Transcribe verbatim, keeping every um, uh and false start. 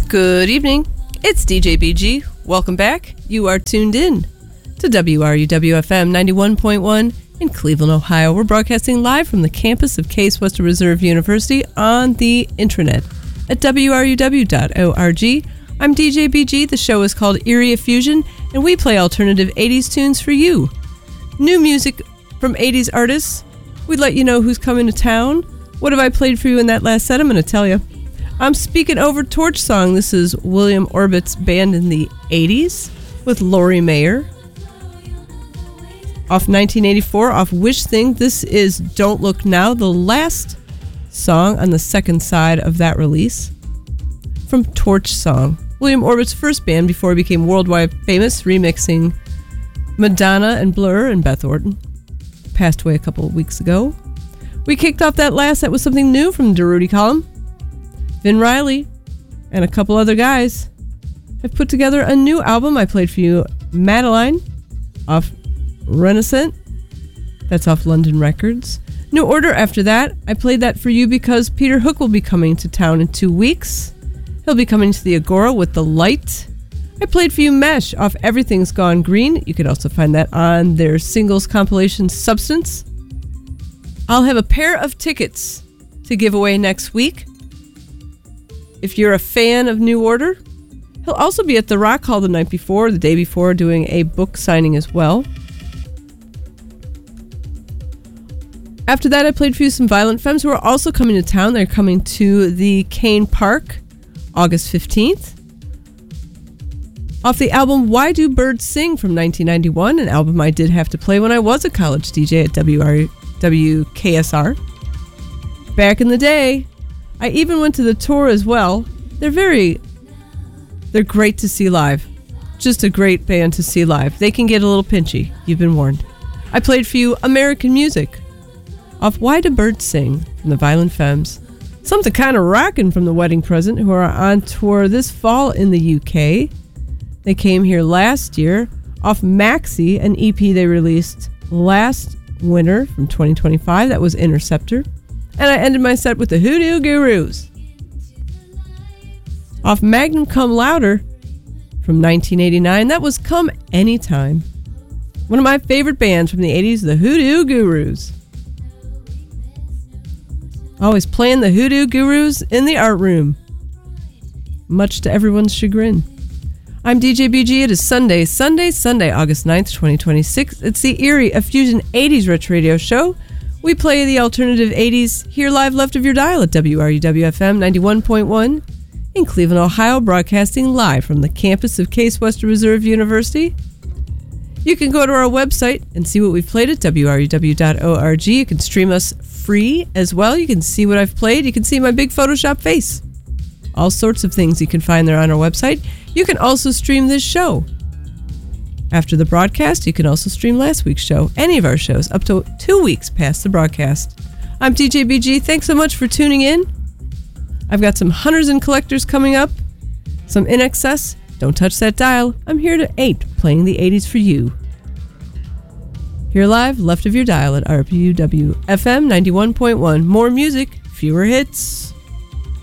Good evening. It's D J B G. Welcome back. You are tuned in to W R U W F M ninety-one point one in Cleveland, Ohio. We're broadcasting live from the campus of Case Western Reserve University on the intranet at W R U W dot org. I'm D J B G. The show is called Eerie Fusion, and we play alternative eighties tunes for you. New music from eighties artists. We'd let you know who's coming to town. What have I played for you in that last set? I'm going to tell you. I'm speaking over Torch Song. This is William Orbit's band in the eighties with Lori Mayer. Off nineteen eighty-four, off Wish Thing, this is Don't Look Now, the last song on the second side of that release. From Torch Song, William Orbit's first band before he became worldwide famous, remixing Madonna and Blur, and Beth Orton. Passed away a couple of weeks ago. We kicked off that last set with something new from Durutti Column. Vin Riley and a couple other guys have put together a new album. I played for you Madeline off Renaissance. That's off London Records. New Order after that. I played that for you because Peter Hook will be coming to town in two weeks. He'll be coming to the Agora with The Light. I played for you Mesh off Everything's Gone Green. You can also find that on their singles compilation Substance. I'll have a pair of tickets to give away next week. If you're a fan of New Order, he'll also be at the Rock Hall the night before, the day before, doing a book signing as well. After that, I played for you some Violent Femmes who are also coming to town. They're coming to the Kane Park, August fifteenth. Off the album Why Do Birds Sing from nineteen ninety-one, an album I did have to play when I was a college D J at W R W K S R. Back in the day, I even went to the tour as well. They're very, they're great to see live. Just a great band to see live. They can get a little pinchy. You've been warned. I played for you American Music off Why Do Birds Sing from the Violent Femmes. Something kind of rockin' from the Wedding Present, who are on tour this fall in the U K. They came here last year off Maxi, an E P they released last winter from twenty twenty-five. That was Interceptor. And I ended my set with the Hoodoo Gurus. Off Magnum Come Louder from nineteen eighty-nine. That was Come Anytime. One of my favorite bands from the eighties, the Hoodoo Gurus. Always playing the Hoodoo Gurus in the art room, much to everyone's chagrin. I'm D J B G. It is Sunday, Sunday, Sunday, August ninth, twenty twenty-six. It's the Eerie, a Fusion eighties Retro Radio Show. We play the alternative eighties here live left of your dial at W R U W F M ninety-one point one in Cleveland, Ohio, broadcasting live from the campus of Case Western Reserve University. You can go to our website and see what we've played at W R U W dot org. You can stream us free as well. You can see what I've played. You can see my big Photoshop face. All sorts of things you can find there on our website. You can also stream this show. After the broadcast, you can also stream last week's show, any of our shows, up to two weeks past the broadcast. I'm D J B G. Thanks so much for tuning in. I've got some hunters and collectors coming up, some In Excess. Don't touch that dial. I'm here to eight, playing the eighties for you. Here live, left of your dial at R P U W F M ninety-one point one. More music, fewer hits.